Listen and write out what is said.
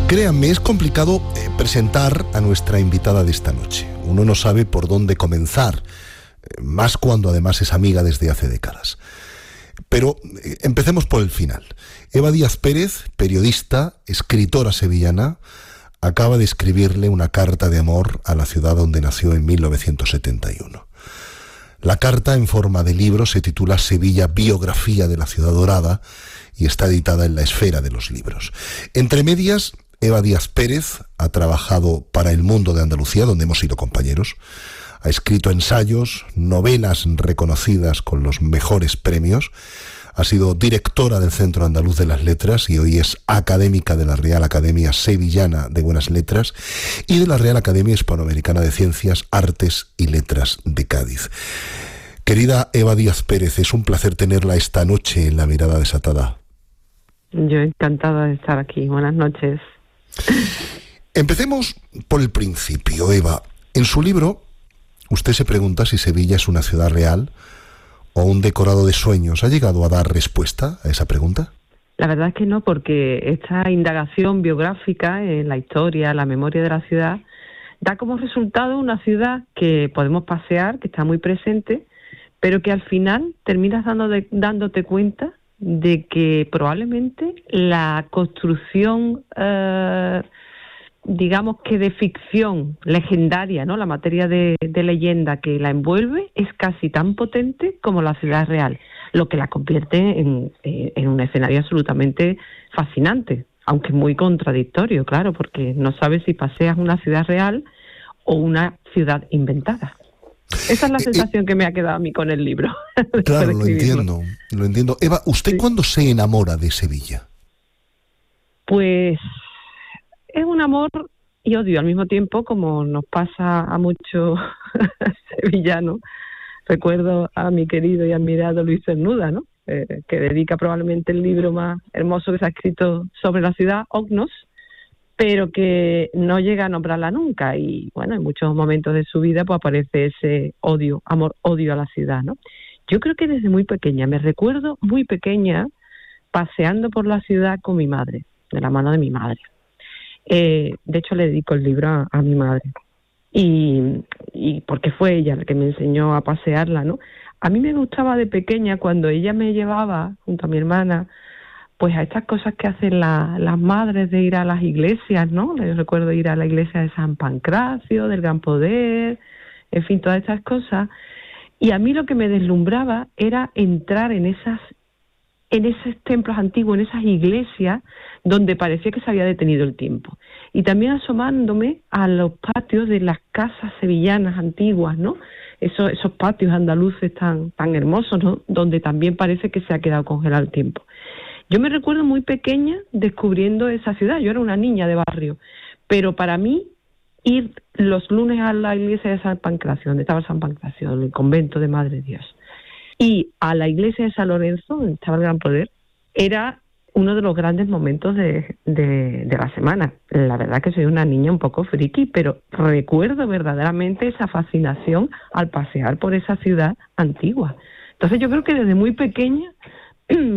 Créanme, es complicado presentar a nuestra invitada de esta noche. Uno no sabe por dónde comenzar, más cuando además es amiga desde hace décadas. Pero empecemos por el final. Eva Díaz Pérez, periodista, escritora sevillana, acaba de escribirle una carta de amor a la ciudad donde nació en 1971. La carta, en forma de libro, se titula Sevilla, biografía de la ciudad dorada, y está editada en La Esfera de los Libros. Entre medias, Eva Díaz Pérez ha trabajado para El Mundo de Andalucía, donde hemos sido compañeros. Ha escrito ensayos, novelas reconocidas con los mejores premios. Ha sido directora del Centro Andaluz de las Letras y hoy es académica de la Real Academia Sevillana de Buenas Letras y de la Real Academia Hispanoamericana de Ciencias, Artes y Letras de Cádiz. Querida Eva Díaz Pérez, es un placer tenerla esta noche en La Mirada Desatada. Yo encantada de estar aquí. Buenas noches. Empecemos por el principio, Eva. En su libro, usted se pregunta si Sevilla es una ciudad real o un decorado de sueños. ¿Ha llegado a dar respuesta a esa pregunta? La verdad es que no, porque esta indagación biográfica en la historia, la memoria de la ciudad, da como resultado una ciudad que podemos pasear, que está muy presente, pero que al final terminas dándote cuenta de que probablemente la construcción, digamos que de ficción legendaria, ¿no? La materia de leyenda que la envuelve es casi tan potente como la ciudad real, lo que la convierte en un escenario absolutamente fascinante, aunque muy contradictorio, claro, porque no sabes si paseas una ciudad real o una ciudad inventada. Esa es la sensación que me ha quedado a mí con el libro. Claro, lo entiendo. Eva, ¿usted cuándo se enamora de Sevilla? Pues es un amor y odio al mismo tiempo, como nos pasa a muchos sevillanos. Recuerdo a mi querido y admirado Luis Cernuda, ¿no? Que dedica probablemente el libro más hermoso que se ha escrito sobre la ciudad, Ognos, pero que no llega a nombrarla nunca. Y bueno, en muchos momentos de su vida pues aparece ese odio, amor-odio a la ciudad, ¿no? Yo creo que desde muy pequeña, me recuerdo muy pequeña, paseando por la ciudad con mi madre, de la mano de mi madre. De hecho, le dedico el libro a mi madre. Y porque fue ella la que me enseñó a pasearla, ¿no? A mí me gustaba de pequeña cuando ella me llevaba, junto a mi hermana, pues a estas cosas que hacen las madres de ir a las iglesias, ¿no? Yo recuerdo ir a la iglesia de San Pancracio, del Gran Poder, en fin, todas estas cosas. Y a mí lo que me deslumbraba era entrar en esos templos antiguos, en esas iglesias donde parecía que se había detenido el tiempo. Y también asomándome a los patios de las casas sevillanas antiguas, ¿no? Esos patios andaluces tan hermosos, ¿no? Donde también parece que se ha quedado congelado el tiempo. Yo me recuerdo muy pequeña descubriendo esa ciudad. Yo era una niña de barrio, pero para mí ir los lunes a la iglesia de San Pancracio, donde estaba San Pancracio, el convento de Madre Dios, y a la iglesia de San Lorenzo, donde estaba el Gran Poder, era uno de los grandes momentos de la semana. La verdad que soy una niña un poco friki, pero recuerdo verdaderamente esa fascinación al pasear por esa ciudad antigua. Entonces yo creo que desde muy pequeña